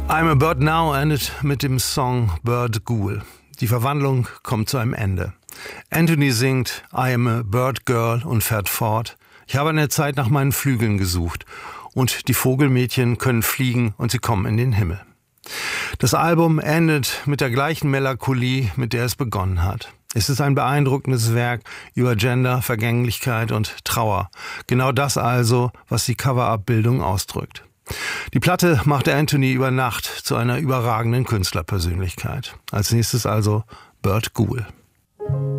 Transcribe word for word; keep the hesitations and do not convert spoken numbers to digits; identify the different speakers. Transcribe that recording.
Speaker 1: I'm a Bird Now endet mit dem Song Bird Ghoul. Die Verwandlung kommt zu einem Ende. Anthony singt I am a Bird Girl und fährt fort. Ich habe eine Zeit nach meinen Flügeln gesucht und die Vogelmädchen können fliegen und sie kommen in den Himmel. Das Album endet mit der gleichen Melancholie, mit der es begonnen hat. Es ist ein beeindruckendes Werk über Gender, Vergänglichkeit und Trauer. Genau das also, was die Cover-Up-Bildung ausdrückt. Die Platte machte Anthony über Nacht zu einer überragenden Künstlerpersönlichkeit. Als nächstes also Bird Ghoul.